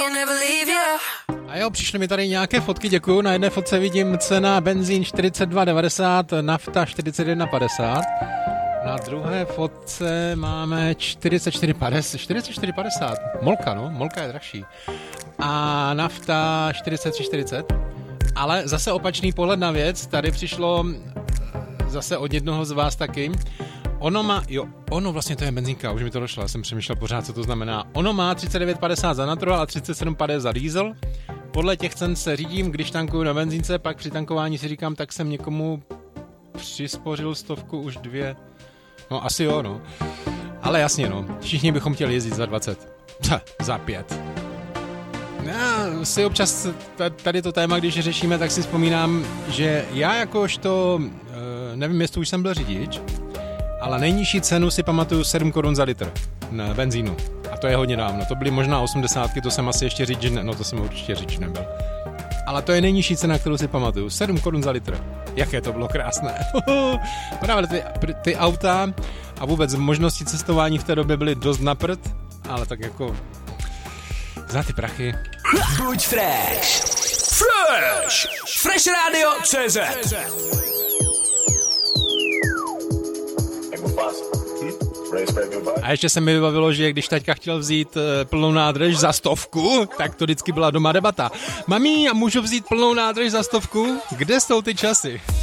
A jo, přišly mi tady nějaké fotky, děkuju. Na jedné fotce vidím cena benzín 42,90, nafta 41,50. Na druhé fotce máme 44,50. Molka, no, molka je dražší. A nafta 43,40. Ale zase opačný pohled na věc, tady přišlo zase od jednoho z vás taky. Ono vlastně to je benzínka, už mi to došlo, já jsem přemýšlel pořád, co to znamená. Ono má 39,50 za natural a 37,50 za diesel. Podle těch cen se řídím, když tankuju na benzínce, pak při tankování si říkám, tak jsem někomu přispořil 100 už 2. No asi jo, no. Ale jasně, no, všichni bychom chtěli jezdit za 20. Za 5. Já si občas tady to téma, když řešíme, tak si vzpomínám, že já jakožto, nevím, jestli už jsem byl řidič, ale nejnižší cenu si pamatuju 7 korun za litr na benzínu. A to je hodně dávno. To byly možná 80, to jsem asi ještě řidič, no to jsem určitě řidič nebyl. Ale to je nejnižší cena, kterou si pamatuju. 7 korun za litr. Jaké to bylo krásné. Právě ty auta a vůbec možnosti cestování v té době byly dost na prd, ale tak jako za ty prachy. Buď fresh. Fresh. Fresh Radio CZ. A ještě se mi vybavilo, že když taťka chtěl vzít plnou nádrž za 100, tak to vždycky byla doma debata. Mami, a můžu vzít plnou nádrž za 100? Kde jsou ty časy?